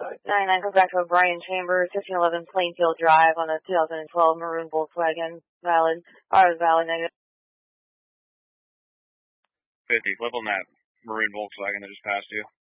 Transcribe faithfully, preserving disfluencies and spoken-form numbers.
ninety-nine goes back to O'Brien Chambers, fifteen eleven Plainfield Drive on a two thousand twelve maroon Volkswagen. Valid. R is valid, negative. fifty, flip on that maroon Volkswagen that just passed you.